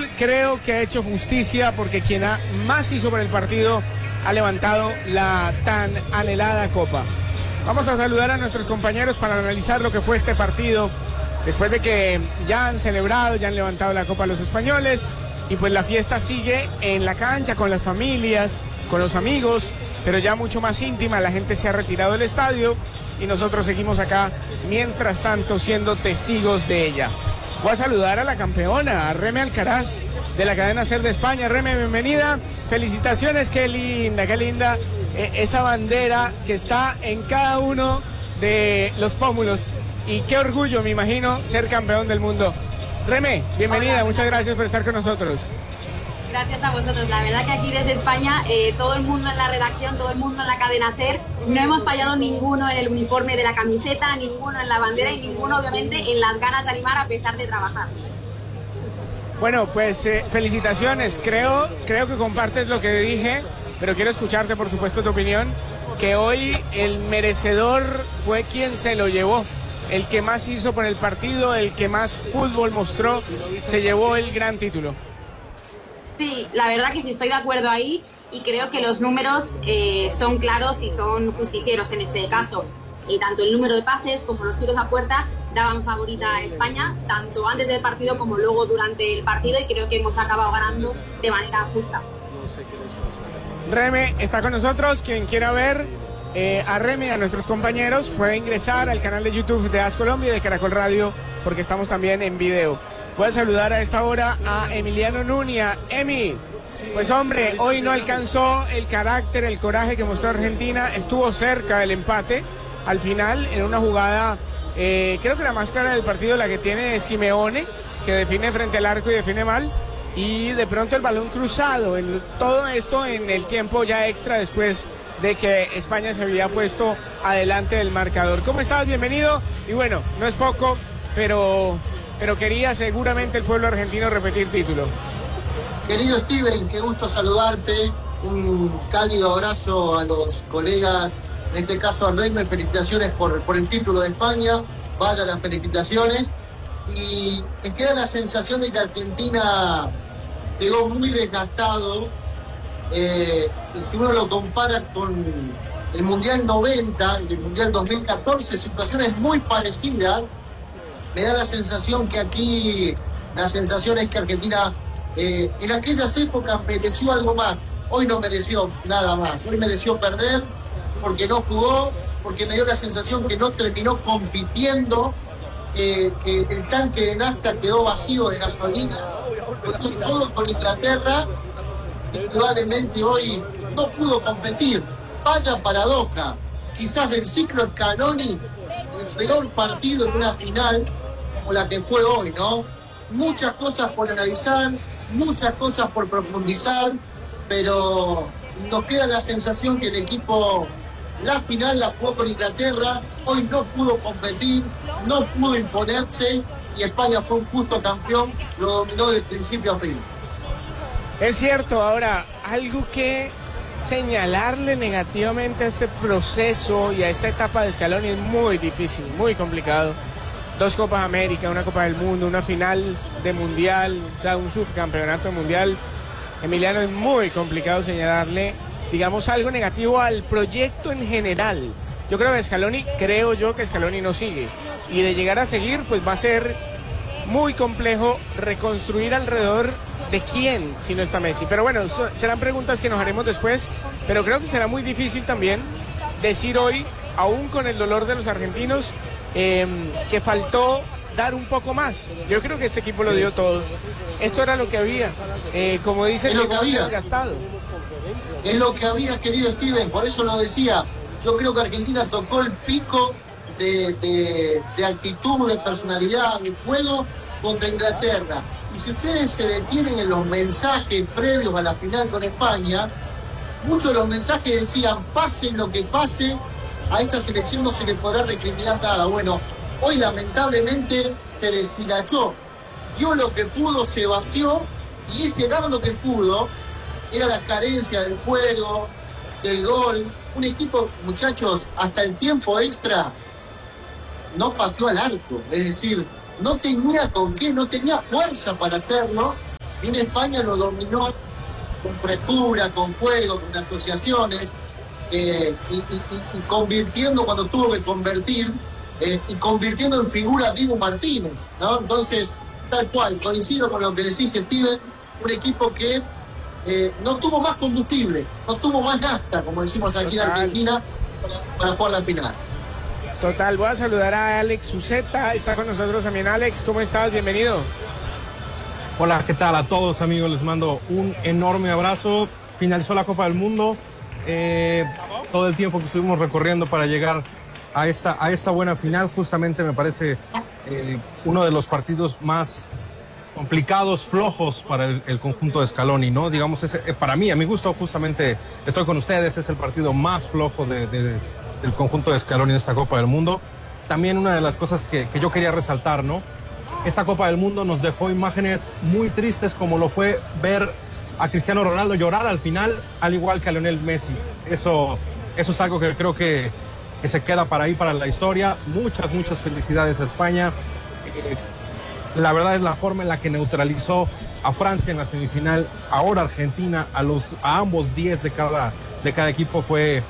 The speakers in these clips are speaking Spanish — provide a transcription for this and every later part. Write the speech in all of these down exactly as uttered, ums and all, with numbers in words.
creo que ha hecho justicia porque quien ha, más hizo por el partido ha levantado la tan anhelada copa. Vamos a saludar a nuestros compañeros para analizar lo que fue este partido, después de que ya han celebrado, ya han levantado la copa los españoles, y pues la fiesta sigue en la cancha, con las familias, con los amigos, pero ya mucho más íntima. La gente se ha retirado del estadio y nosotros seguimos acá, mientras tanto, siendo testigos de ella. Voy a saludar a la campeona, a Reme Alcaraz, de la cadena SER de España. Reme, bienvenida. Felicitaciones, qué linda, qué linda eh, esa bandera que está en cada uno de los pómulos. Y qué orgullo, me imagino, ser campeón del mundo. Reme, bienvenida, hola, muchas gracias por estar con nosotros. Gracias a vosotros. La verdad que aquí desde España, eh, todo el mundo en la redacción, todo el mundo en la cadena SER, no hemos fallado ninguno en el uniforme de la camiseta, ninguno en la bandera y ninguno obviamente en las ganas de animar a pesar de trabajar. Bueno, pues eh, felicitaciones. Creo, creo que compartes lo que dije, pero quiero escucharte, por supuesto, tu opinión, que hoy el merecedor fue quien se lo llevó. El que más hizo por el partido, el que más fútbol mostró, se llevó el gran título. Sí, la verdad que sí estoy de acuerdo ahí y creo que los números eh, son claros y son justicieros en este caso. Y tanto el número de pases como los tiros a puerta daban favorita a España, tanto antes del partido como luego durante el partido, y creo que hemos acabado ganando de manera justa. Reme está con nosotros. Quien quiera ver eh, a Reme y a nuestros compañeros puede ingresar al canal de YouTube de AS Colombia y de Caracol Radio, porque estamos también en video. Voy a saludar a esta hora a Emiliano Nuña. Emi, pues hombre, hoy no alcanzó el carácter, el coraje que mostró Argentina. Estuvo cerca del empate al final en una jugada, eh, creo que la más clara del partido, la que tiene Simeone, que define frente al arco y define mal. Y de pronto el balón cruzado, en todo esto en el tiempo ya extra, después de que España se había puesto adelante del marcador. ¿Cómo estás? Bienvenido. Y bueno, no es poco, pero... pero quería seguramente el pueblo argentino repetir título. Querido Steven, qué gusto saludarte, un cálido abrazo a los colegas, en este caso a Reme, felicitaciones por, por el título de España, vaya las felicitaciones, y me queda la sensación de que Argentina llegó muy desgastado, eh, y si uno lo compara con el Mundial noventa y el Mundial dos mil catorce, situaciones muy parecidas. Me da la sensación que aquí, la sensación es que Argentina eh, en aquellas épocas mereció algo más. Hoy no mereció nada más. Hoy mereció perder porque no jugó, porque me dio la sensación que no terminó compitiendo, eh, que el tanque de nafta quedó vacío de gasolina. Todo con Inglaterra, indudablemente hoy no pudo competir. Vaya paradoja. Quizás del ciclo Scaloni, el peor partido en una final como la que fue hoy, ¿no? Muchas cosas por analizar, muchas cosas por profundizar, pero nos queda la sensación que el equipo, la final la jugó con Inglaterra, hoy no pudo competir, no pudo imponerse, y España fue un justo campeón, lo dominó de principio a fin. Es cierto. Ahora, algo que señalarle negativamente a este proceso y a esta etapa de Scaloni es muy difícil, muy complicado. Dos Copas América, una Copa del Mundo, una final de Mundial, o sea, un subcampeonato mundial. Emiliano, es muy complicado señalarle, digamos, algo negativo al proyecto en general. Yo creo que Scaloni, creo yo que Scaloni no sigue. Y de llegar a seguir, pues va a ser muy complejo reconstruir alrededor de quién, si no está Messi. Pero bueno, so, serán preguntas que nos haremos después, pero creo que será muy difícil también decir hoy, aún con el dolor de los argentinos, eh, que faltó dar un poco más. Yo creo que este equipo lo dio todo. Esto era lo que había, eh, como dice, es lo que había gastado. Es lo que había, querido Steven, por eso lo decía. Yo creo que Argentina tocó el pico de, de, de actitud, de personalidad, de juego contra Inglaterra. Y si ustedes se detienen en los mensajes previos a la final con España, muchos de los mensajes decían, pase lo que pase, a esta selección no se le podrá recriminar nada. Bueno, hoy lamentablemente se deshilachó, dio lo que pudo, se vació, y ese dar lo que pudo era la carencia del juego, del gol. Un equipo, muchachos, hasta el tiempo extra no pateó al arco, es decir, no tenía con qué, no tenía fuerza para hacerlo, bien España lo dominó con frescura, con juego, con asociaciones, eh, y, y, y convirtiendo cuando tuvo que convertir, eh, y convirtiendo en figura a Dibu Martínez, ¿no? Entonces, tal cual, coincido con lo que decís, Steven, un equipo que eh, no tuvo más combustible, no tuvo más gasta, como decimos aquí en Argentina, para, para jugar la final. Total, voy a saludar a Alex Uceta, está con nosotros también. Alex, ¿cómo estás? Bienvenido. Hola, ¿qué tal a todos, amigos? Les mando un enorme abrazo. Finalizó la Copa del Mundo, eh, todo el tiempo que estuvimos recorriendo para llegar a esta, a esta buena final, justamente me parece eh, uno de los partidos más complicados, flojos para el, el conjunto de Scaloni, ¿no? Digamos, ese, eh, para mí, a mi gusto, justamente estoy con ustedes, es el partido más flojo de, de, del conjunto de Scaloni en esta Copa del Mundo. También una de las cosas que, que yo quería resaltar, ¿no? Esta Copa del Mundo nos dejó imágenes muy tristes, como lo fue ver a Cristiano Ronaldo llorar al final, al igual que a Lionel Messi. Eso, eso es algo que creo que, que se queda para ahí, para la historia. Muchas, muchas felicidades a España. Eh, la verdad es la forma en la que neutralizó a Francia en la semifinal, ahora Argentina, a, los, a ambos diez de cada, de cada equipo fue...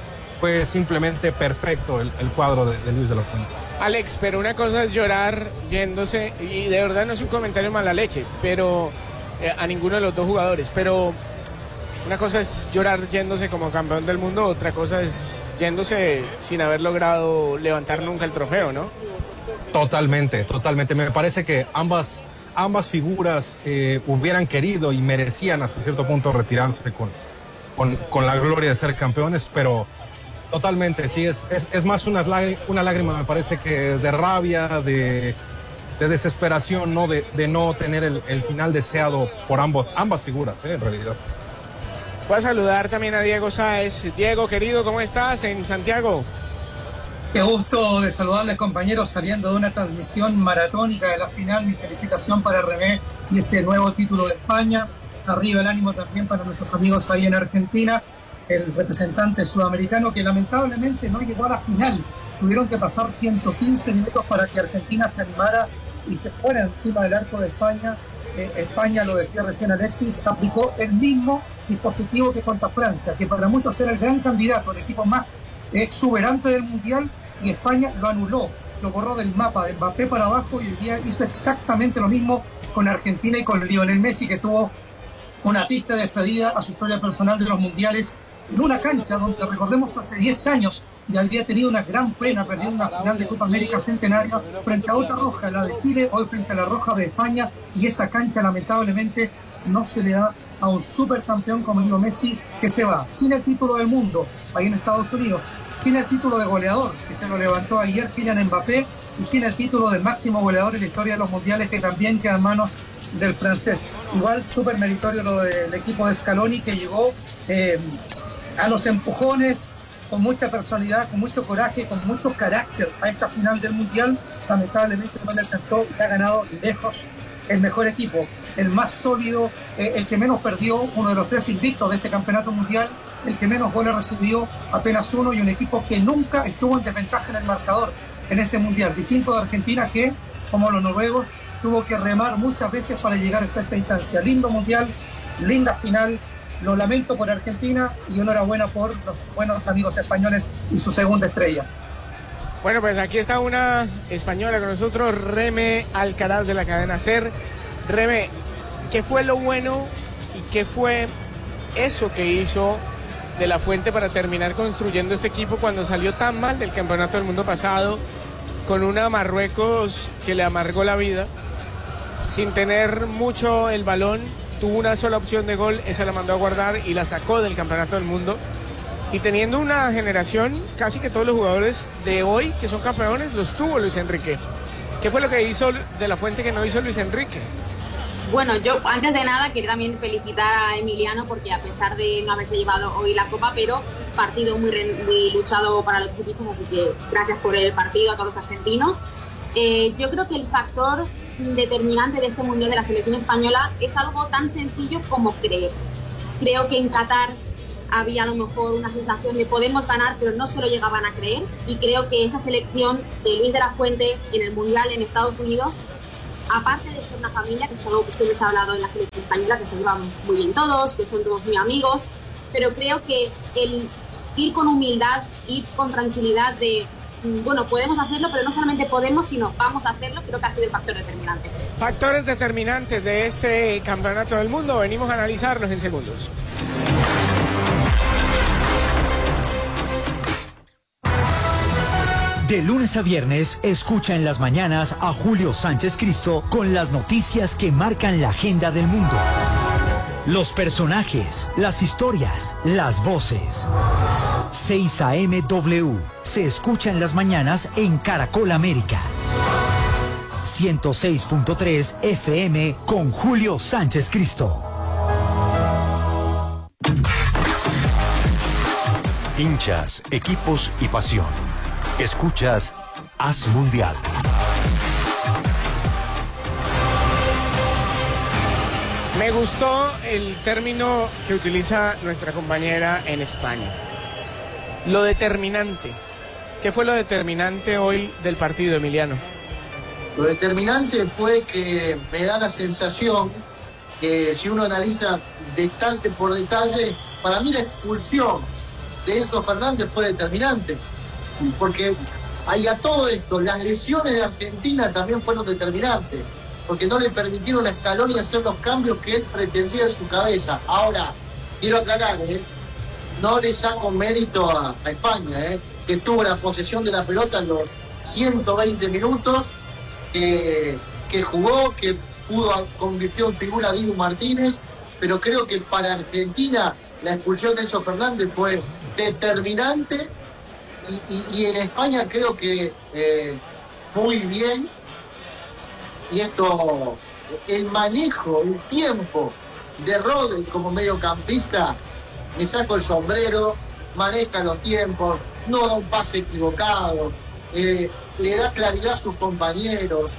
Fue simplemente perfecto el, el cuadro de, de Luis de la Fuente. Alex, pero una cosa es llorar yéndose, y de verdad no es un comentario mala leche, pero eh, a ninguno de los dos jugadores, pero una cosa es llorar yéndose como campeón del mundo, otra cosa es yéndose sin haber logrado levantar nunca el trofeo, ¿no? Totalmente, totalmente. Me parece que ambas, ambas figuras eh, hubieran querido y merecían hasta cierto punto retirarse con, con, con la gloria de ser campeones, pero... Totalmente, sí, es, es, es más una, una lágrima, me parece, que de rabia, de, de desesperación, ¿no? De, de no tener el, el final deseado por ambos, ambas figuras, ¿eh? En realidad. Voy a saludar también a Diego Sáez. Diego, querido, ¿cómo estás en Santiago? Qué gusto de saludarles, compañeros, saliendo de una transmisión maratónica de la final. Mi felicitación para René y ese nuevo título de España. Arriba el ánimo también para nuestros amigos ahí en Argentina. El representante sudamericano que lamentablemente no llegó a la final. Tuvieron que pasar ciento quince minutos para que Argentina se animara y se fuera encima del arco de España. Eh, España, lo decía recién Alexis, aplicó el mismo dispositivo que contra Francia, que para muchos era el gran candidato, el equipo más eh, exuberante del Mundial, y España lo anuló, lo borró del mapa, de Mbappé para abajo, y hoy día hizo exactamente lo mismo con Argentina y con Lionel Messi, que tuvo una triste despedida a su historia personal de los mundiales, en una cancha donde, recordemos, hace diez años ya había tenido una gran pena, perdió una final de Copa América Centenario frente a otra roja, la de Chile, hoy frente a la roja de España, y esa cancha lamentablemente no se le da a un supercampeón como Lionel Messi, que se va sin el título del mundo ahí en Estados Unidos, sin el título de goleador, que se lo levantó ayer Kylian Mbappé, y sin el título de máximo goleador en la historia de los mundiales, que también queda en manos del francés. Igual súper meritorio lo del equipo de Scaloni, que llegó eh, a los empujones, con mucha personalidad, con mucho coraje, con mucho carácter a esta final del Mundial. Lamentablemente no le alcanzó y ha ganado lejos el mejor equipo, el más sólido, eh, el que menos perdió, uno de los tres invictos de este campeonato mundial, el que menos goles recibió, apenas uno, y un equipo que nunca estuvo en desventaja en el marcador en este Mundial, distinto de Argentina, que, como los noruegos, tuvo que remar muchas veces para llegar hasta esta instancia. Lindo Mundial, linda final. Lo lamento por Argentina y enhorabuena por los buenos amigos españoles y su segunda estrella. Bueno, pues aquí está una española con nosotros, Reme Alcaraz, de la cadena SER. Reme, ¿qué fue lo bueno y qué fue eso que hizo de la Fuente para terminar construyendo este equipo cuando salió tan mal del Campeonato del Mundo pasado, con una Marruecos que le amargó la vida, sin tener mucho el balón? Tuvo una sola opción de gol, esa la mandó a guardar y la sacó del Campeonato del Mundo. Y teniendo una generación, casi que todos los jugadores de hoy que son campeones los tuvo Luis Enrique. ¿Qué fue lo que hizo de la Fuente que no hizo Luis Enrique? Bueno, yo antes de nada quería también felicitar a Emiliano, porque a pesar de no haberse llevado hoy la Copa, pero partido muy, muy luchado para los equipos, así que gracias por el partido a todos los argentinos. Eh, yo creo que el factor determinante de este Mundial de la selección española es algo tan sencillo como creer. Creo que en Qatar había a lo mejor una sensación de podemos ganar, pero no se lo llegaban a creer, y creo que esa selección de Luis de la Fuente en el Mundial en Estados Unidos aparte de ser una familia, que es algo que siempre se ha hablado en la selección española, que se llevan muy bien todos, que son todos muy amigos, pero creo que el ir con humildad, ir con tranquilidad de, bueno, podemos hacerlo, pero no solamente podemos, sino vamos a hacerlo, creo que ha sido el factor determinante. Factores determinantes de este campeonato del mundo, venimos a analizarlos en segundos. De lunes a viernes, escucha en las mañanas a Julio Sánchez Cristo con las noticias que marcan la agenda del mundo. Los personajes, las historias, las voces. seis A M W se escucha en las mañanas en Caracol América. ciento seis punto tres F M con Julio Sánchez Cristo. Hinchas, equipos y pasión. Escuchas Haz Mundial. Me gustó el término que utiliza nuestra compañera en España. Lo determinante. ¿Qué fue lo determinante hoy del partido, Emiliano? Lo determinante fue que me da la sensación que si uno analiza detalle por detalle, para mí la expulsión de Enzo Fernández fue determinante. Porque hay a todo esto, las lesiones de Argentina también fueron determinantes, porque no le permitieron a Scaloni hacer los cambios que él pretendía en su cabeza. Ahora, quiero aclarar, ¿eh? no le saco mérito a, a España, ¿eh? que tuvo la posesión de la pelota en los ciento veinte minutos, que, que jugó, que pudo convirtió en figura a Dibu Martínez, pero creo que para Argentina la expulsión de Enzo Fernández fue determinante. Y, y, y en España creo que eh, muy bien, y esto, el manejo, el tiempo de Rodri como mediocampista, me saco el sombrero, maneja los tiempos, no da un pase equivocado, eh, le da claridad a sus compañeros.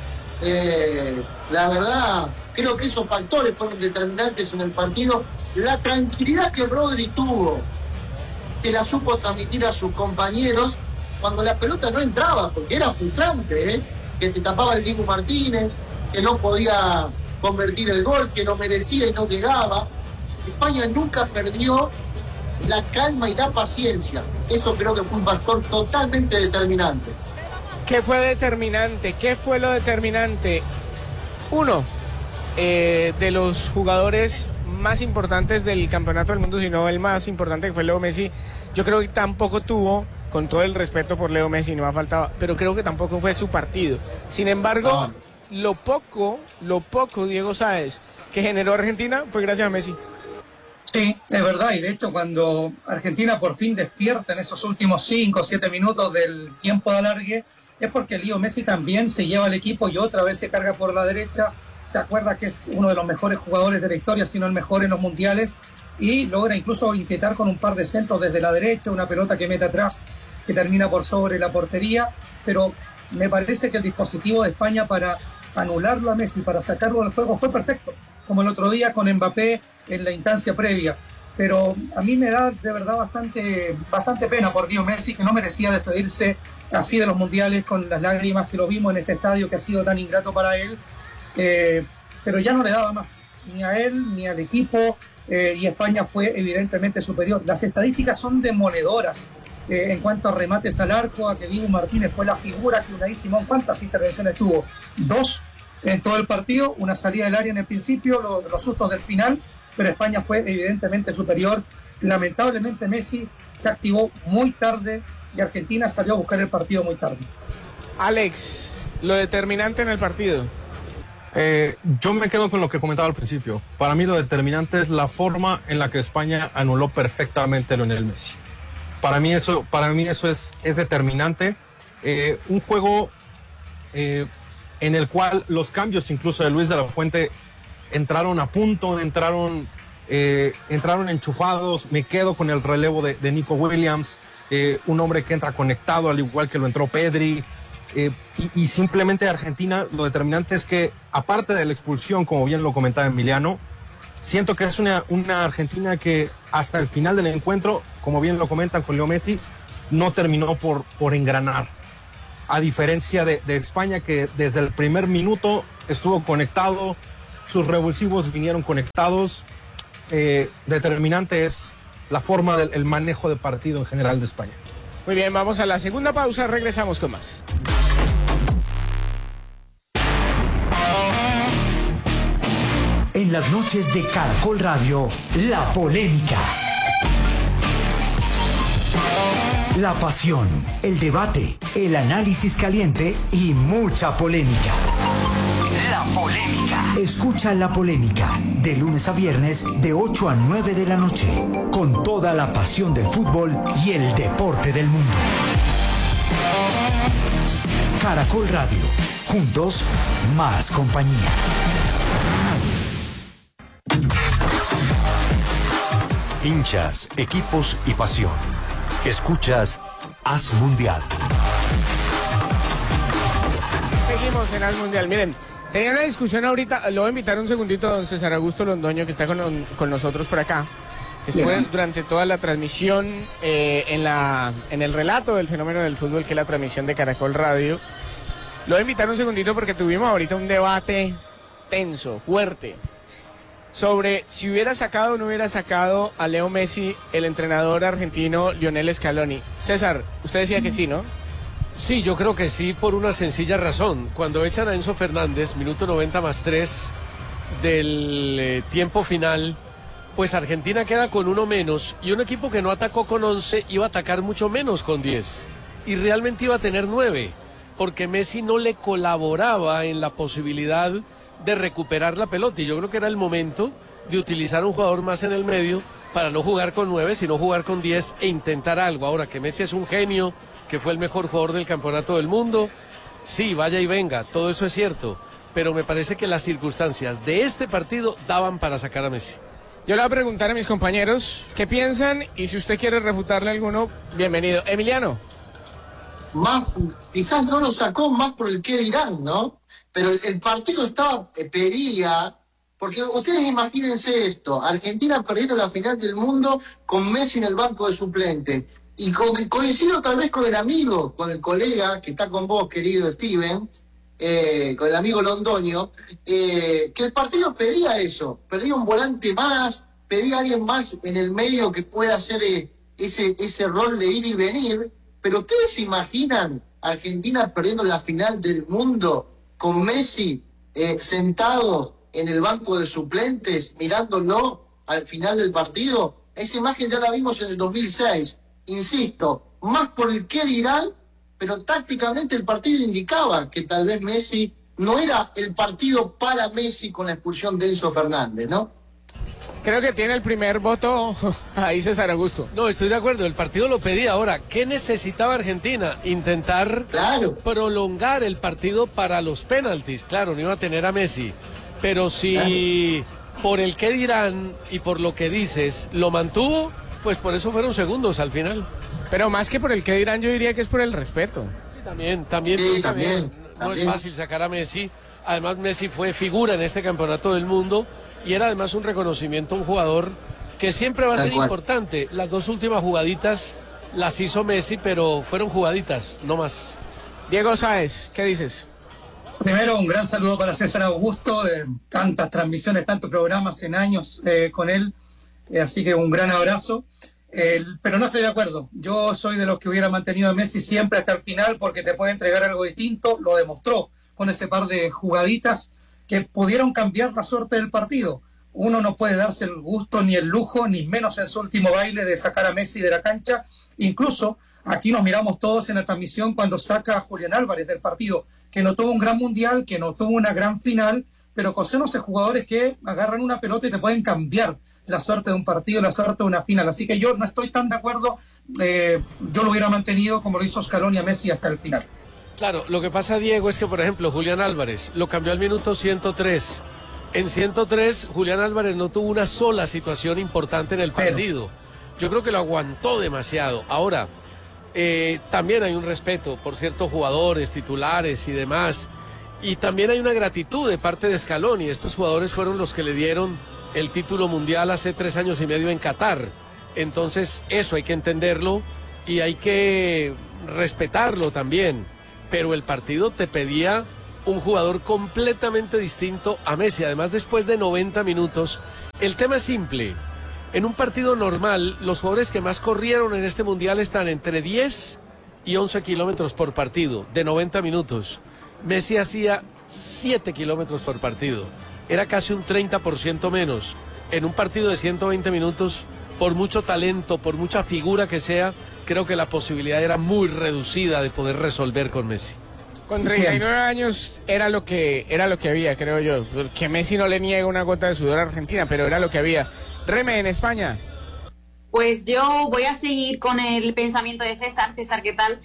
Eh, la verdad, creo que esos factores fueron determinantes en el partido. La tranquilidad que Rodri tuvo, que la supo transmitir a sus compañeros cuando la pelota no entraba, porque era frustrante, ¿eh? que te tapaba el Dibu Martínez, que no podía convertir el gol, que no merecía y no llegaba. España nunca perdió la calma y la paciencia. Eso creo que fue un factor totalmente determinante. ¿Qué fue determinante? ¿Qué fue lo determinante? Uno, eh, de los jugadores más importantes del campeonato del mundo, sino el más importante, que fue Leo Messi. Yo creo que tampoco tuvo, con todo el respeto por Leo Messi, no me ha faltado, pero creo que tampoco fue su partido. Sin embargo, ah. lo poco, lo poco, Diego Sáez, que generó Argentina fue gracias a Messi. Sí, es verdad, y de hecho cuando Argentina por fin despierta en esos últimos cinco o siete minutos del tiempo de alargue, es porque Leo Messi también se lleva al equipo y otra vez se carga por la derecha. Se acuerda que es uno de los mejores jugadores de la historia, si no el mejor en los mundiales, y logra incluso inquietar con un par de centros desde la derecha, una pelota que mete atrás, que termina por sobre la portería, pero me parece que el dispositivo de España para anularlo a Messi, para sacarlo del juego, fue perfecto, como el otro día con Mbappé en la instancia previa. Pero a mí me da de verdad bastante, bastante pena por Leo Messi, que no merecía despedirse así de los mundiales, con las lágrimas que lo vimos en este estadio que ha sido tan ingrato para él. Eh, pero ya no le daba más, ni a él ni al equipo, eh, y España fue evidentemente superior. Las estadísticas son demoledoras eh, en cuanto a remates al arco, a que Dibu Martínez fue la figura, que Unai Simón, ¿cuántas intervenciones tuvo? Dos en todo el partido, una salida del área en el principio, lo, los sustos del final, pero España fue evidentemente superior. Lamentablemente Messi se activó muy tarde y Argentina salió a buscar el partido muy tarde. Alex, lo determinante en el partido. Eh, yo me quedo con lo que comentaba al principio. Para mí lo determinante es la forma en la que España anuló perfectamente a Lionel Messi. Para mí eso, para mí eso es, es determinante. Eh, un juego eh, en el cual los cambios incluso de Luis de la Fuente entraron a punto, entraron, eh, entraron enchufados. Me quedo con el relevo de, de Nico Williams, eh, un hombre que entra conectado al igual que lo entró Pedri. Eh, y, y simplemente Argentina, lo determinante es que, aparte de la expulsión, como bien lo comentaba Emiliano, siento que es una, una Argentina que hasta el final del encuentro, como bien lo comentan con Leo Messi, no terminó por, por engranar. A diferencia de, de España, que desde el primer minuto estuvo conectado, sus revulsivos vinieron conectados. Eh, determinante es la forma del el manejo de partido en general de España. Muy bien, vamos a la segunda pausa, regresamos con más. En las noches de Caracol Radio, la polémica. La pasión, el debate, el análisis caliente y mucha polémica. La polémica. Escucha La Polémica de lunes a viernes de ocho a nueve de la noche con toda la pasión del fútbol y el deporte del mundo. Caracol Radio. Juntos, más compañía. Hinchas, equipos y pasión. Escuchas Haz Mundial. Seguimos en Haz Mundial. Miren, tenía una discusión ahorita, lo voy a invitar un segundito a don César Augusto Londoño, que está con, con nosotros por acá, que estuvo Bien. durante toda la transmisión, eh, en, la, en el relato del fenómeno del fútbol, que es la transmisión de Caracol Radio. Lo voy a invitar un segundito porque tuvimos ahorita un debate tenso, fuerte, sobre si hubiera sacado o no hubiera sacado a Leo Messi el entrenador argentino Lionel Scaloni. César, usted decía que sí, ¿no? Sí, yo creo que sí, por una sencilla razón. Cuando echan a Enzo Fernández, minuto noventa más tres del eh, tiempo final, pues Argentina queda con uno menos y un equipo que no atacó con once iba a atacar mucho menos con diez. Y realmente iba a tener nueve, porque Messi no le colaboraba en la posibilidad de recuperar la pelota, y yo creo que era el momento de utilizar un jugador más en el medio para no jugar con nueve, sino jugar con diez e intentar algo. Ahora que Messi es un genio, que fue el mejor jugador del campeonato del mundo, sí, vaya y venga, todo eso es cierto, pero me parece que las circunstancias de este partido daban para sacar a Messi. Yo le voy a preguntar a mis compañeros qué piensan, y si usted quiere refutarle a alguno, bienvenido. Emiliano. Más, quizás no lo sacó más por el qué dirán, ¿no? Pero el, el partido estaba, eh, pedía, porque ustedes imagínense esto, Argentina perdiendo la final del mundo con Messi en el banco de suplente. Y con, coincido tal vez con el amigo, con el colega que está con vos, querido Steven, eh, con el amigo Londoño, eh, que el partido pedía eso, pedía un volante más, pedía a alguien más en el medio que pueda hacer eh, ese, ese rol de ir y venir. Pero ustedes se imaginan Argentina perdiendo la final del mundo con Messi eh, sentado en el banco de suplentes, mirándolo al final del partido. Esa imagen ya la vimos en el dos mil seis. Insisto, más por el qué dirán, pero tácticamente el partido indicaba que tal vez Messi no era el partido para Messi con la expulsión de Enzo Fernández, ¿no? Creo que tiene el primer voto ahí César Augusto. No, estoy de acuerdo, el partido lo pedía. Ahora, ¿qué necesitaba Argentina? Intentar claro. prolongar el partido para los penaltis. Claro, no iba a tener a Messi, pero si claro. por el qué dirán y por lo que dices lo mantuvo, pues por eso fueron segundos al final. Pero más que por el qué dirán, yo diría que es por el respeto. Sí, también, también, sí, también. también. No también. es fácil sacar a Messi. Además, Messi fue figura en este campeonato del mundo. Y era además un reconocimiento a un jugador que siempre va a ser importante. Las dos últimas jugaditas las hizo Messi, pero fueron jugaditas, no más. Diego Sáez, ¿qué dices? Primero, un gran saludo para César Augusto, de tantas transmisiones, tantos programas en años eh, con él. Eh, así que un gran abrazo. Eh, pero no estoy de acuerdo. Yo soy de los que hubiera mantenido a Messi siempre hasta el final porque te puede entregar algo distinto. Lo demostró con ese par de jugaditas que pudieron cambiar la suerte del partido. Uno no puede darse el gusto ni el lujo, ni menos en su último baile, de sacar a Messi de la cancha. Incluso aquí nos miramos todos en la transmisión cuando saca a Julián Álvarez del partido, que no tuvo un gran mundial, que no tuvo una gran final, pero conocemos a jugadores que agarran una pelota y te pueden cambiar la suerte de un partido, la suerte de una final. Así que yo no estoy tan de acuerdo. Eh, yo lo hubiera mantenido como lo hizo Scaloni a Messi hasta el final. Claro, lo que pasa, Diego, es que, por ejemplo, Julián Álvarez lo cambió al minuto ciento tres. En ciento tres, Julián Álvarez no tuvo una sola situación importante en el partido. Yo creo que lo aguantó demasiado. Ahora, eh, también hay un respeto por ciertos jugadores, titulares y demás. Y también hay una gratitud de parte de Scaloni. Estos jugadores fueron los que le dieron el título mundial hace tres años y medio en Qatar. Entonces, eso hay que entenderlo y hay que respetarlo también. Pero el partido te pedía un jugador completamente distinto a Messi, además después de noventa minutos. El tema es simple, en un partido normal, los jugadores que más corrieron en este Mundial están entre diez y once kilómetros por partido, de noventa minutos. Messi hacía siete kilómetros por partido, era casi un treinta por ciento menos. En un partido de ciento veinte minutos, por mucho talento, por mucha figura que sea, creo que la posibilidad era muy reducida de poder resolver con Messi. Con treinta y nueve años era lo que era lo que había, creo yo. Que Messi no le niega una gota de sudor a Argentina, pero era lo que había. Reme, en España. Pues yo voy a seguir con el pensamiento de César. César, ¿qué tal?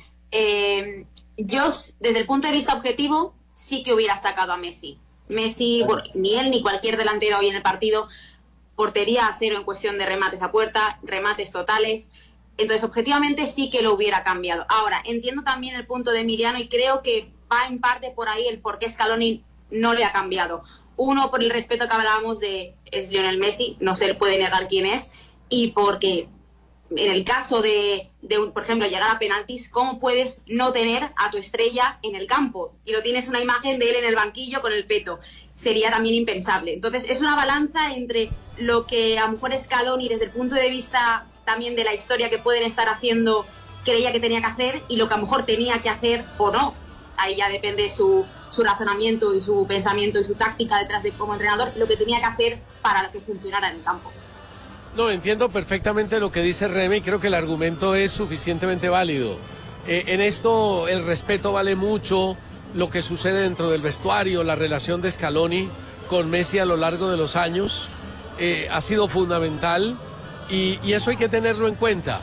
Eh, yo, desde el punto de vista objetivo, sí que hubiera sacado a Messi. Messi, bueno, ni él ni cualquier delantero hoy en el partido, portería a cero en cuestión de remates a puerta, remates totales. Entonces, objetivamente sí que lo hubiera cambiado. Ahora, entiendo también el punto de Emiliano y creo que va en parte por ahí el por qué Scaloni no le ha cambiado. Uno, por el respeto que hablábamos de es Lionel Messi, no se le puede negar quién es, y porque en el caso de, de un, por ejemplo, llegar a penaltis, ¿cómo puedes no tener a tu estrella en el campo? Y no tienes una imagen de él en el banquillo con el peto. Sería también impensable. Entonces, es una balanza entre lo que a lo mejor Scaloni, desde el punto de vista también de la historia que pueden estar haciendo, creía que tenía que hacer, y lo que a lo mejor tenía que hacer o no. Ahí ya depende su, su razonamiento y su pensamiento y su táctica detrás de como entrenador, lo que tenía que hacer para que funcionara en el campo. No, entiendo perfectamente lo que dice Remy y creo que el argumento es suficientemente válido. Eh, en esto el respeto vale mucho, lo que sucede dentro del vestuario, la relación de Scaloni con Messi a lo largo de los años eh, ha sido fundamental y, y eso hay que tenerlo en cuenta.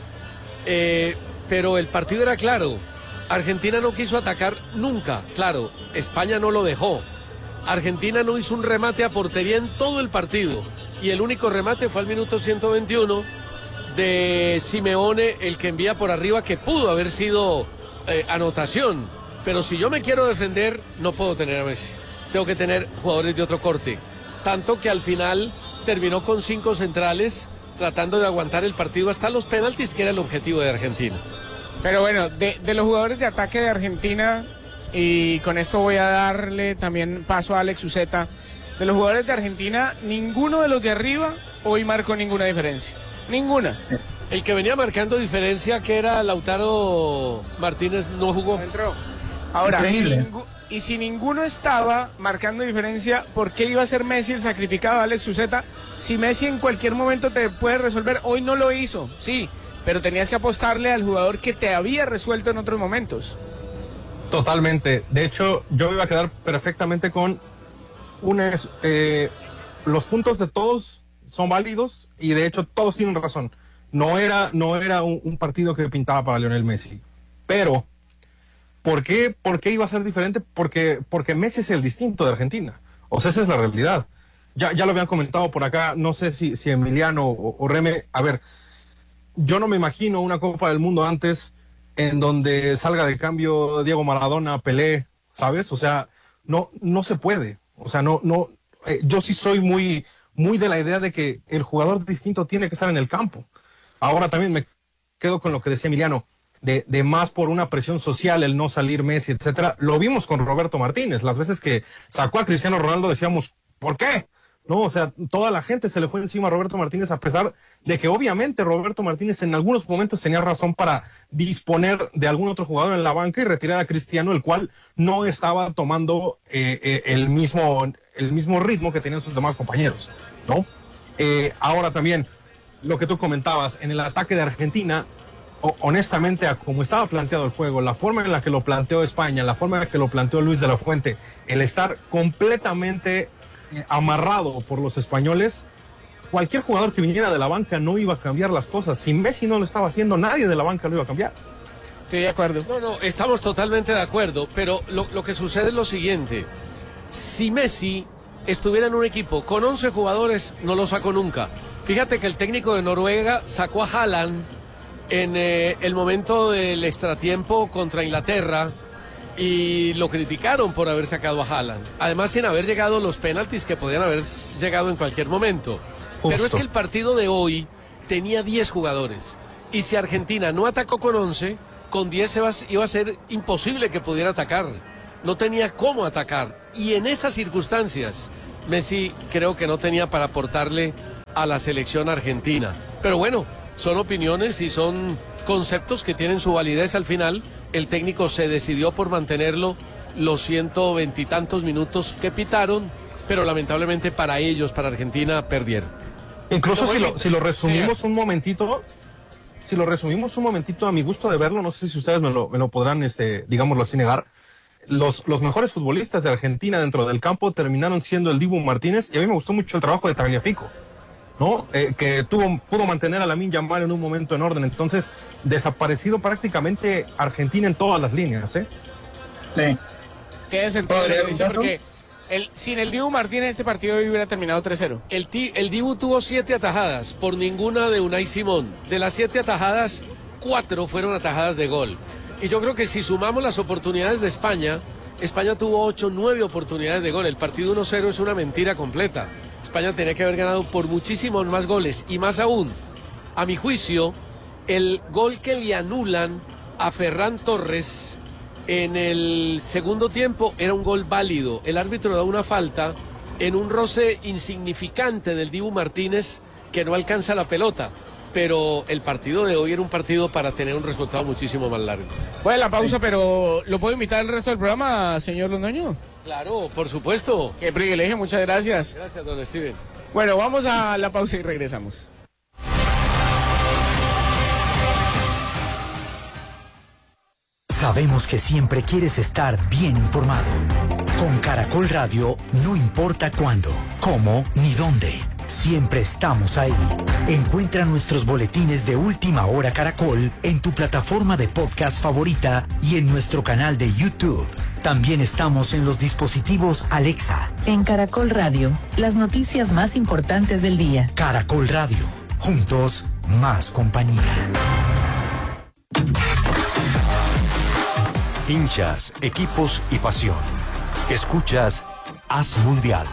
Eh, pero el partido era claro. Argentina no quiso atacar nunca, claro, España no lo dejó. Argentina no hizo un remate a portería en todo el partido y el único remate fue al minuto ciento veintiuno de Simeone, el que envía por arriba, que pudo haber sido eh, anotación. Pero si yo me quiero defender, no puedo tener a Messi, tengo que tener jugadores de otro corte. Tanto que al final terminó con cinco centrales tratando de aguantar el partido hasta los penaltis, que era el objetivo de Argentina. Pero bueno, de, de los jugadores de ataque de Argentina, y con esto voy a darle también paso a Alex Uceta, de los jugadores de Argentina, ninguno de los de arriba hoy marcó ninguna diferencia. Ninguna. El que venía marcando diferencia, que era Lautaro Martínez, no jugó. No entró. Ahora, si y si ninguno estaba marcando diferencia, ¿por qué iba a ser Messi el sacrificado, Alex Uceta? Si Messi en cualquier momento te puede resolver, hoy no lo hizo, sí, pero tenías que apostarle al jugador que te había resuelto en otros momentos. Totalmente. De hecho, yo iba a quedar perfectamente con una, eh, los puntos de todos son válidos y de hecho todos tienen razón. No era, no era un, un partido que pintaba para Lionel Messi. Pero, ¿por qué, por qué iba a ser diferente? Porque, porque Messi es el distinto de Argentina. O sea, esa es la realidad. Ya, ya lo habían comentado por acá, no sé si, si Emiliano o, o Reme, a ver, yo no me imagino una Copa del Mundo antes en donde salga de cambio Diego Maradona, Pelé, ¿sabes? O sea, no, no se puede. O sea, no, no, eh, yo sí soy muy, muy de la idea de que el jugador distinto tiene que estar en el campo. Ahora también me quedo con lo que decía Emiliano, de, de más por una presión social, el no salir Messi, etcétera. Lo vimos con Roberto Martínez. Las veces que sacó a Cristiano Ronaldo decíamos, ¿por qué? No, o sea, toda la gente se le fue encima a Roberto Martínez, a pesar de que obviamente Roberto Martínez en algunos momentos tenía razón para disponer de algún otro jugador en la banca y retirar a Cristiano, el cual no estaba tomando eh, eh, el mismo el mismo ritmo que tenían sus demás compañeros, ¿no? Eh, ahora también, lo que tú comentabas, en el ataque de Argentina, o, honestamente, a como estaba planteado el juego, la forma en la que lo planteó España, la forma en la que lo planteó Luis de la Fuente, el estar completamente amarrado por los españoles, cualquier jugador que viniera de la banca no iba a cambiar las cosas. Si Messi no lo estaba haciendo, nadie de la banca lo iba a cambiar. Estoy de acuerdo. No, no, estamos totalmente de acuerdo, pero lo, lo que sucede es lo siguiente. Si Messi estuviera en un equipo con once jugadores, no lo sacó nunca. Fíjate que el técnico de Noruega sacó a Haaland en eh, el momento del extratiempo contra Inglaterra, y lo criticaron por haber sacado a Haaland. Además, sin haber llegado los penaltis que podían haber llegado en cualquier momento. Justo. Pero es que el partido de hoy tenía diez jugadores. Y si Argentina no atacó con once, con diez iba a ser imposible que pudiera atacar. no tenía cómo atacar. Y en esas circunstancias, Messi creo que no tenía para aportarle a la selección argentina. Pero bueno, son opiniones y son conceptos que tienen su validez al final. El técnico se decidió por mantenerlo los ciento veintitantos minutos que pitaron, pero lamentablemente para ellos, para Argentina, perdieron. Incluso si lo, si lo resumimos sí. un momentito, si lo resumimos un momentito a mi gusto de verlo, no sé si ustedes me lo, me lo podrán, este, digámoslo así, negar. Los, los mejores futbolistas de Argentina dentro del campo terminaron siendo el Dibu Martínez, y a mí me gustó mucho el trabajo de Tagliafico, ¿no? Eh, que tuvo, pudo mantener a Lamine Yamal en un momento en orden. Entonces, desaparecido prácticamente Argentina en todas las líneas, ¿eh? Sí. Tiene sentido lo que dice, porque el, sin el Dibu Martínez este partido hubiera terminado tres cero. El, el Dibu tuvo siete atajadas, por ninguna de Unai Simón. De las siete atajadas, cuatro fueron atajadas de gol. Y yo creo que si sumamos las oportunidades de España, España tuvo ocho, nueve oportunidades de gol. El partido uno cero es una mentira completa. España tenía que haber ganado por muchísimos más goles. Y más aún, a mi juicio, el gol que le anulan a Ferran Torres en el segundo tiempo era un gol válido. El árbitro da una falta en un roce insignificante del Dibu Martínez que no alcanza la pelota. Pero el partido de hoy era un partido para tener un resultado muchísimo más largo. Bueno, la pausa, sí. Pero ¿lo puedo invitar al resto del programa, señor Londoño? Claro, por supuesto. Qué privilegio, muchas gracias. Gracias, don Steven. Bueno, vamos a la pausa y regresamos. Sabemos que siempre quieres estar bien informado. Con Caracol Radio, no importa cuándo, cómo ni dónde. Siempre estamos ahí. Encuentra nuestros boletines de Última Hora Caracol en tu plataforma de podcast favorita y en nuestro canal de YouTube. También estamos en los dispositivos Alexa. En Caracol Radio, las noticias más importantes del día. Caracol Radio, juntos, más compañía. Hinchas, equipos y pasión. Escuchas Haz Mundial.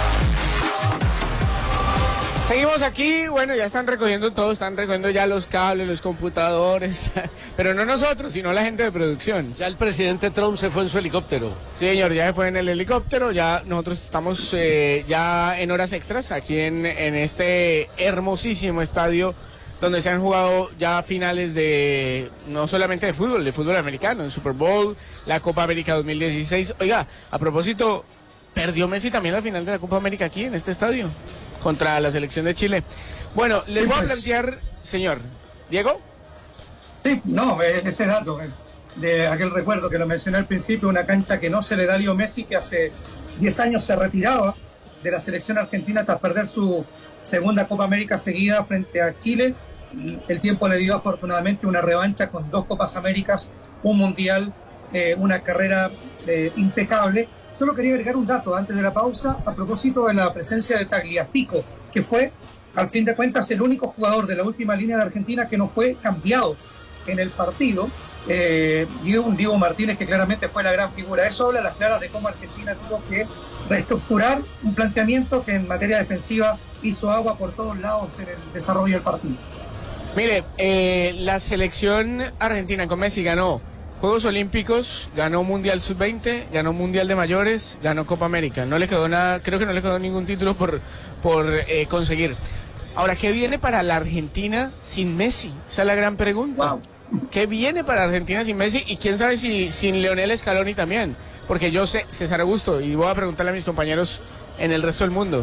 Seguimos aquí, bueno, ya están recogiendo todo, están recogiendo ya los cables, los computadores, pero no nosotros, sino la gente de producción. Ya el presidente Trump se fue en su helicóptero. Sí, señor, ya se fue en el helicóptero, ya nosotros estamos eh, ya en horas extras aquí en, en este hermosísimo estadio donde se han jugado ya finales de, no solamente de fútbol, de fútbol americano, el Super Bowl, la Copa América dos mil dieciséis. Oiga, a propósito, perdió Messi también la final de la Copa América aquí en este estadio contra la selección de Chile. Bueno, les voy a plantear, señor Diego. Sí, no, ese dato de aquel recuerdo que lo mencioné al principio, una cancha que no se le da a Leo Messi, que hace diez años se retiraba de la selección argentina tras perder su segunda Copa América seguida frente a Chile. El tiempo le dio afortunadamente una revancha con dos Copas Américas, un Mundial, eh, una carrera eh, impecable. Solo quería agregar un dato antes de la pausa a propósito de la presencia de Tagliafico, que fue, al fin de cuentas, el único jugador de la última línea de Argentina que no fue cambiado en el partido. Eh, y un Diego Martínez que claramente fue la gran figura. Eso habla a las claras de cómo Argentina tuvo que reestructurar un planteamiento que en materia defensiva hizo agua por todos lados en el desarrollo del partido. Mire, eh, la selección argentina con Messi ganó Juegos Olímpicos, ganó Mundial sub veinte, ganó Mundial de Mayores, ganó Copa América. No le quedó nada, creo que no le quedó ningún título por, por eh, conseguir. Ahora, ¿qué viene para la Argentina sin Messi? Esa es la gran pregunta. Wow. ¿Qué viene para Argentina sin Messi? Y quién sabe si sin Leonel Scaloni también. Porque yo sé, César Augusto, y voy a preguntarle a mis compañeros en el resto del mundo.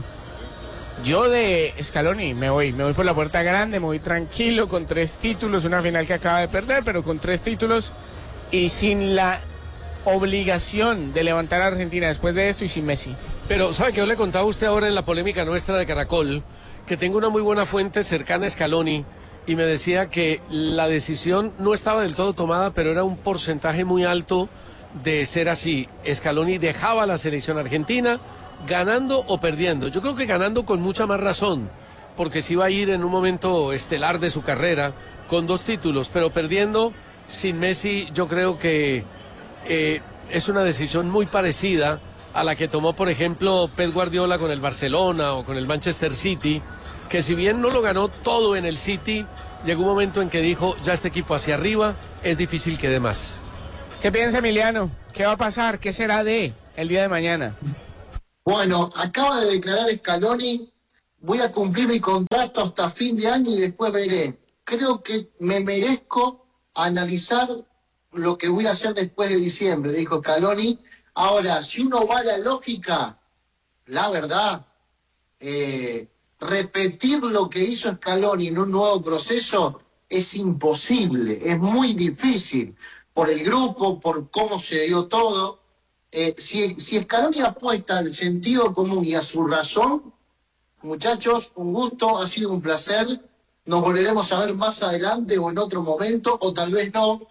Yo de Scaloni me voy, me voy por la puerta grande, me voy tranquilo, con tres títulos, una final que acaba de perder, pero con tres títulos y sin la obligación de levantar a Argentina después de esto y sin Messi. Pero, ¿sabe que yo le contaba a usted ahora en la polémica nuestra de Caracol que tengo una muy buena fuente cercana a Scaloni y me decía que la decisión no estaba del todo tomada, pero era un porcentaje muy alto de ser así? Scaloni dejaba la selección argentina ganando o perdiendo. Yo creo que ganando con mucha más razón, porque sí va a ir en un momento estelar de su carrera con dos títulos, pero perdiendo sin Messi yo creo que eh, es una decisión muy parecida a la que tomó, por ejemplo, Pep Guardiola con el Barcelona o con el Manchester City, que si bien no lo ganó todo en el City, llegó un momento en que dijo, ya este equipo hacia arriba es difícil que dé más. ¿Qué piensa Emiliano? ¿Qué va a pasar? ¿Qué será de el día de mañana? Bueno, acaba de declarar Scaloni, voy a cumplir mi contrato hasta fin de año y después veré. Creo que me merezco analizar lo que voy a hacer después de diciembre, dijo Scaloni. Ahora, si uno va a la lógica, la verdad, eh, repetir lo que hizo Scaloni en un nuevo proceso es imposible, es muy difícil, por el grupo, por cómo se dio todo. Eh, si, si Scaloni apuesta al sentido común y a su razón, muchachos, un gusto, ha sido un placer. Nos volveremos a ver más adelante o en otro momento, o tal vez no,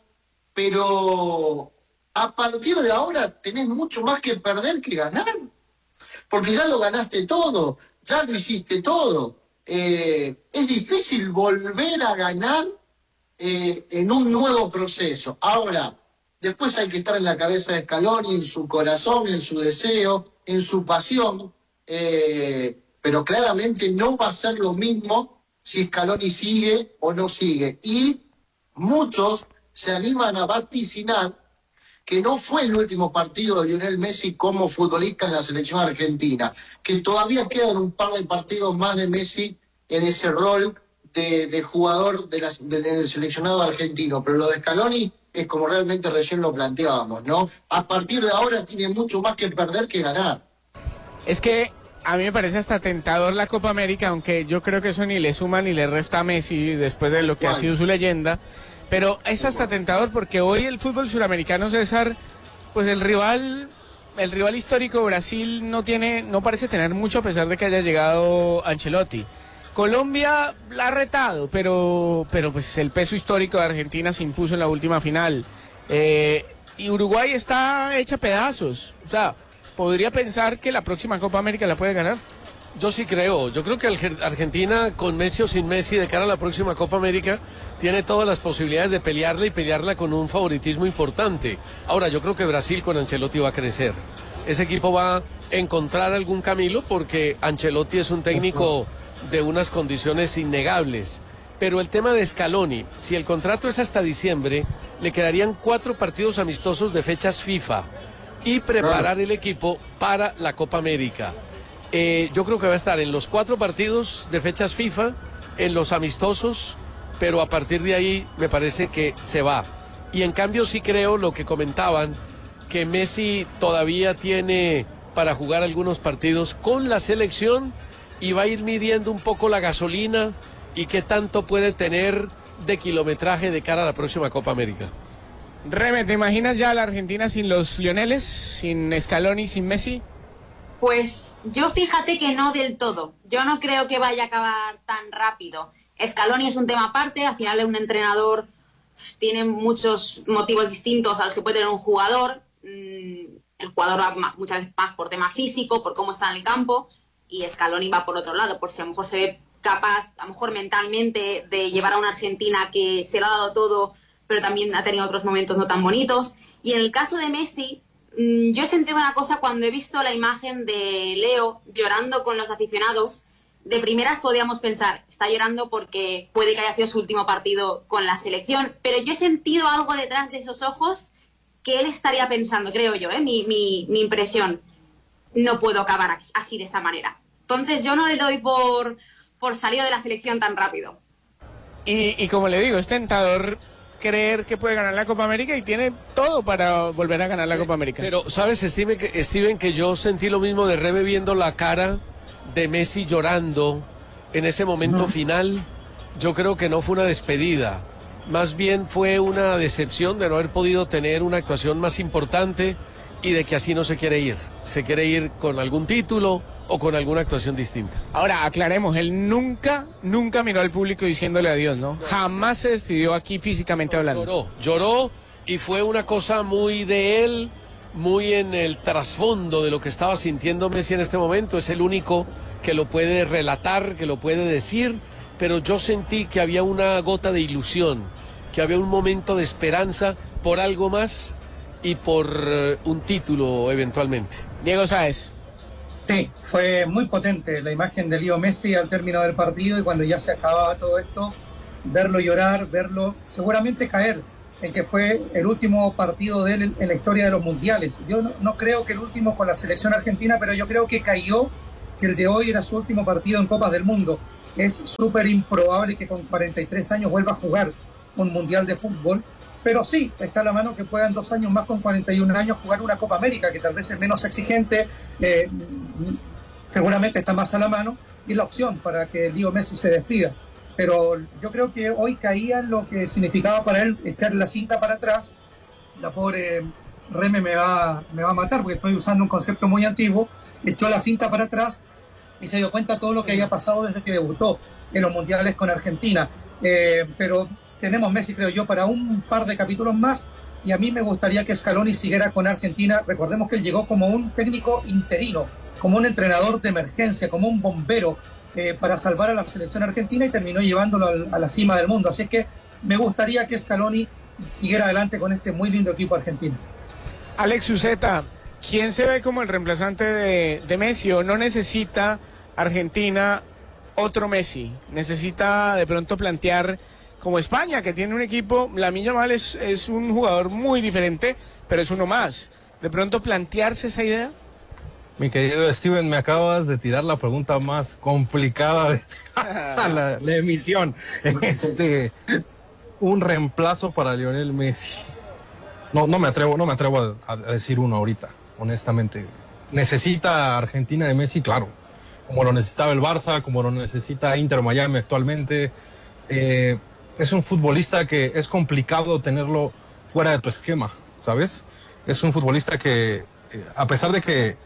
pero a partir de ahora tenés mucho más que perder que ganar, porque ya lo ganaste todo, ya lo hiciste todo. Eh, es difícil volver a ganar eh, en un nuevo proceso. Ahora, después hay que estar en la cabeza de Scaloni, en su corazón, en su deseo, en su pasión, eh, pero claramente no va a ser lo mismo si Scaloni sigue o no sigue. Y muchos se animan a vaticinar que no fue el último partido de Lionel Messi como futbolista en la selección argentina, que todavía quedan un par de partidos más de Messi en ese rol de, de jugador de la, de, del seleccionado argentino, pero lo de Scaloni es como realmente recién lo planteábamos, ¿no? A partir de ahora tiene mucho más que perder que ganar. Es que a mí me parece hasta tentador la Copa América, aunque yo creo que eso ni le suma ni le resta a Messi después de lo que ¿Cuál? ha sido su leyenda. Pero es hasta tentador porque hoy el fútbol suramericano, César, pues el rival, el rival histórico Brasil no tiene, no parece tener mucho a pesar de que haya llegado Ancelotti. Colombia la ha retado, pero, pero pues el peso histórico de Argentina se impuso en la última final. Eh, y Uruguay está hecha pedazos. O sea, ¿podría pensar que la próxima Copa América la puede ganar? Yo sí creo, yo creo que Argentina con Messi o sin Messi de cara a la próxima Copa América tiene todas las posibilidades de pelearla y pelearla con un favoritismo importante. Ahora, yo creo que Brasil con Ancelotti va a crecer. Ese equipo va a encontrar algún camino porque Ancelotti es un técnico de unas condiciones innegables. Pero el tema de Scaloni, si el contrato es hasta diciembre, le quedarían cuatro partidos amistosos de fechas FIFA y preparar el equipo para la Copa América. Eh, yo creo que va a estar en los cuatro partidos de fechas FIFA, en los amistosos, pero a partir de ahí me parece que se va. Y en cambio sí creo lo que comentaban, que Messi todavía tiene para jugar algunos partidos con la selección y va a ir midiendo un poco la gasolina y qué tanto puede tener de kilometraje de cara a la próxima Copa América. Reme, ¿te imaginas ya la Argentina sin los Lioneles, sin Scaloni, sin Messi? Pues yo fíjate que no del todo. Yo no creo que vaya a acabar tan rápido. Scaloni es un tema aparte, al final un entrenador tiene muchos motivos distintos a los que puede tener un jugador. El jugador va muchas veces más por tema físico, por cómo está en el campo, y Scaloni va por otro lado, por si a lo mejor se ve capaz, a lo mejor mentalmente, de llevar a una Argentina que se lo ha dado todo, pero también ha tenido otros momentos no tan bonitos. Y en el caso de Messi, yo he sentido una cosa cuando he visto la imagen de Leo llorando con los aficionados. De primeras podíamos pensar, está llorando porque puede que haya sido su último partido con la selección, pero yo he sentido algo detrás de esos ojos que él estaría pensando, creo yo, ¿eh? mi, mi, mi impresión, no puedo acabar así de esta manera. Entonces yo no le doy por, por salir de la selección tan rápido. Y, y como le digo, es tentador creer que puede ganar la Copa América y tiene todo para volver a ganar la Copa América. Pero, ¿sabes, Steven, que, Steven, que yo sentí lo mismo de Rebe viendo la cara de Messi llorando en ese momento no. final? Yo creo que no fue una despedida, más bien fue una decepción de no haber podido tener una actuación más importante y de que así no se quiere ir. Se quiere ir con algún título o con alguna actuación distinta. Ahora, aclaremos, él nunca, nunca miró al público diciéndole adiós, ¿no? Jamás se despidió aquí físicamente hablando. Lloró, lloró y fue una cosa muy de él, muy en el trasfondo de lo que estaba sintiendo Messi en este momento. Es el único que lo puede relatar, que lo puede decir, pero yo sentí que había una gota de ilusión, que había un momento de esperanza por algo más y por uh, un título eventualmente. Diego Sáez. Sí, fue muy potente la imagen de Leo Messi al término del partido, y cuando ya se acababa todo esto, verlo llorar, verlo seguramente caer, en que fue el último partido de él en, en la historia de los mundiales. Yo no, no creo que el último con la selección argentina, pero yo creo que cayó que el de hoy era su último partido en Copas del Mundo. Es súper improbable que con cuarenta y tres años vuelva a jugar un mundial de fútbol, pero sí, está a la mano que puedan dos años más con cuarenta y un años jugar una Copa América, que tal vez es menos exigente, eh, seguramente está más a la mano, y la opción para que Leo Messi se despida. Pero yo creo que hoy caía en lo que significaba para él echar la cinta para atrás. La pobre Reme me va, me va a matar porque estoy usando un concepto muy antiguo. Echó la cinta para atrás y se dio cuenta de todo lo que había pasado desde que debutó en los mundiales con Argentina. Eh, pero tenemos Messi, creo yo, para un par de capítulos más, y a mí me gustaría que Scaloni siguiera con Argentina. Recordemos que él llegó como un técnico interino, como un entrenador de emergencia, como un bombero eh, para salvar a la selección argentina, y terminó llevándolo a la cima del mundo. Así es que me gustaría que Scaloni siguiera adelante con este muy lindo equipo argentino. Alex Uceta, ¿quién se ve como el reemplazante de, de Messi? ¿O no necesita Argentina otro Messi? ¿Necesita de pronto plantear como España, que tiene un equipo? Lamine Yamal es, es un jugador muy diferente, pero es uno más. ¿De pronto plantearse esa idea? Mi querido Steven, me acabas de tirar la pregunta más complicada de la, la emisión. Este, un reemplazo para Lionel Messi. No, no me atrevo, no me atrevo a, a decir uno ahorita, honestamente. ¿Necesita Argentina de Messi? Claro. Como lo necesitaba el Barça, como lo necesita Inter Miami actualmente. Eh, es un futbolista que es complicado tenerlo fuera de tu esquema, ¿sabes? Es un futbolista que, eh, a pesar de que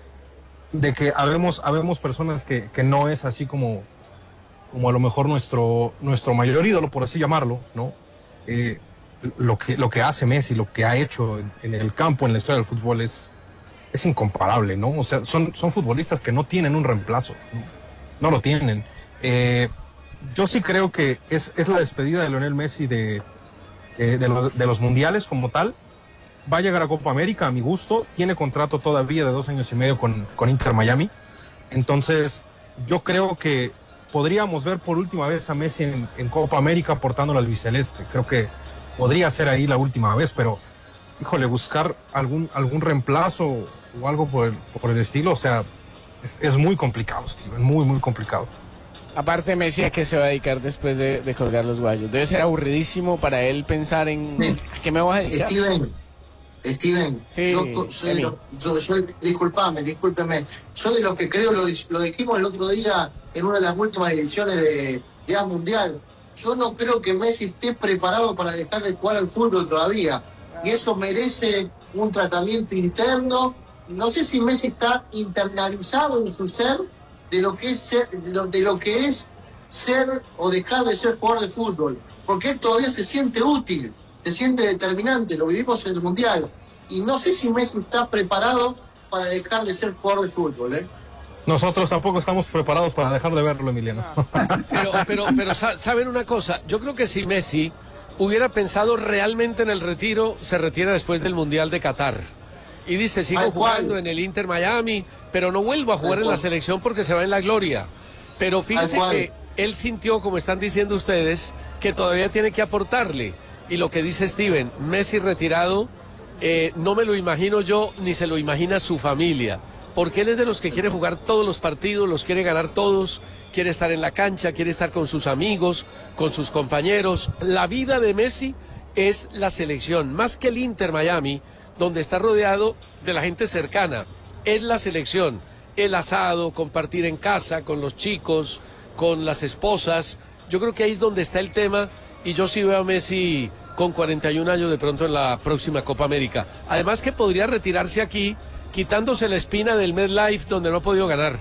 de que habemos, habemos personas que, que no es así como, como a lo mejor nuestro, nuestro mayor ídolo, por así llamarlo, ¿no? Eh, lo que, lo que hace Messi, lo que ha hecho en, en el campo, en la historia del fútbol es, es incomparable, ¿no? O sea, son, son futbolistas que no tienen un reemplazo, no, no lo tienen. Eh, yo sí creo que es, es la despedida de Lionel Messi de, eh, de, los, de los mundiales como tal. Va a llegar a Copa América, a mi gusto. Tiene contrato todavía de dos años y medio con, con Inter Miami. Entonces, yo creo que podríamos ver por última vez a Messi en, en Copa América portando la albiceleste. Creo que podría ser ahí la última vez, pero, híjole, buscar algún, algún reemplazo o algo por el, por el estilo, o sea, es, es muy complicado, Steven, muy, muy complicado. Aparte, Messi, ¿a qué se va a dedicar después de, de colgar los guayos? Debe ser aburridísimo para él pensar en sí. ¿A qué me voy a dedicar? Steven, Steven, sí, yo, soy de lo, yo, yo, disculpame, discúlpeme, yo de lo que creo, lo, lo dijimos el otro día en una de las últimas ediciones de, de A Mundial, yo no creo que Messi esté preparado para dejar de jugar al fútbol todavía, y eso merece un tratamiento interno. No sé si Messi está internalizado en su ser de lo que es ser, de lo, de lo que es ser o dejar de ser jugador de fútbol, porque él todavía se siente útil, se siente determinante, lo vivimos en el Mundial, y no sé si Messi está preparado para dejar de ser jugador de fútbol, ¿eh? Nosotros tampoco estamos preparados para dejar de verlo, Emiliano. Pero, pero, pero ¿saben una cosa? Yo creo que si Messi hubiera pensado realmente en el retiro, se retira después del Mundial de Qatar. Y dice, sigo Ay, jugando ¿cuál? en el Inter Miami, pero no vuelvo a jugar Ay, en la selección porque se va en la gloria. Pero fíjense que él sintió, como están diciendo ustedes, que todavía tiene que aportarle. Y lo que dice Steven, Messi retirado, eh, no me lo imagino yo, ni se lo imagina su familia. Porque él es de los que quiere jugar todos los partidos, los quiere ganar todos, quiere estar en la cancha, quiere estar con sus amigos, con sus compañeros. La vida de Messi es la selección, más que el Inter Miami, donde está rodeado de la gente cercana. Es la selección, el asado, compartir en casa con los chicos, con las esposas. Yo creo que ahí es donde está el tema, y yo sí veo a Messi con cuarenta y un años de pronto en la próxima Copa América. Además que podría retirarse aquí, quitándose la espina del MetLife, donde no ha podido ganar.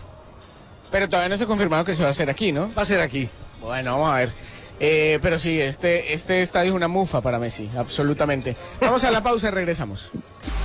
Pero todavía no está confirmado que se va a hacer aquí, ¿no? Va a ser aquí. Bueno, vamos a ver. Eh, pero sí, este, este estadio es una mufa para Messi, absolutamente. Vamos a la pausa y regresamos.